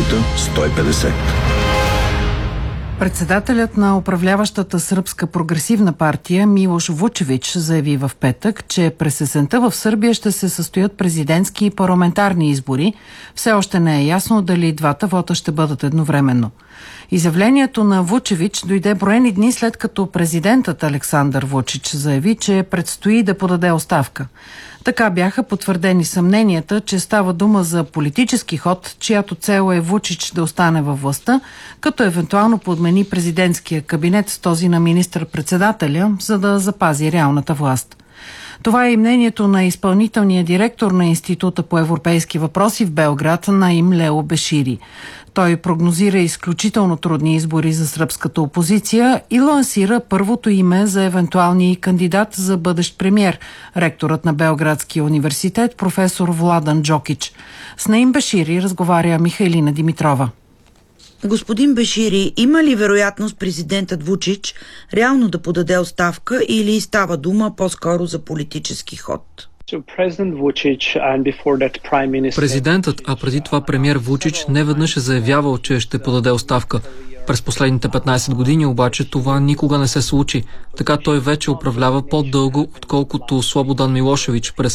минута 150. Председателят на управляващата сръбска прогресивна партия Милош Вучевич заяви в петък, че през есента в Сърбия ще се състоят президентски и парламентарни избори. Все още не е ясно дали двата вота ще бъдат едновременно. Изявлението на Вучевич дойде броени дни след като президентът Александър Вучич заяви, че предстои да подаде оставка. Така бяха потвърдени съмненията, че става дума за политически ход, чиято цел е Вучич да остане във властта, като евентуално подмени президентския кабинет с този на министър-председателя, за да запази реалната власт. Това е и мнението на изпълнителния директор на Института по европейски въпроси в Белград Наим Лео Бешири. Той прогнозира изключително трудни избори за сръбската опозиция и лансира първото име за евентуалния кандидат за бъдещ премиер, ректорът на Белградския университет професор Владан Джокич. С Наим Бешири разговаря Михайлина Димитрова. Господин Бешири, има ли вероятност президентът Вучич реално да подаде оставка или става дума по-скоро за политически ход? Президентът, а преди това премиер Вучич, неведнъж е заявявал, че ще подаде оставка. През последните 15 години обаче това никога не се случи. Така той вече управлява по-дълго, отколкото Слободан Милошевич през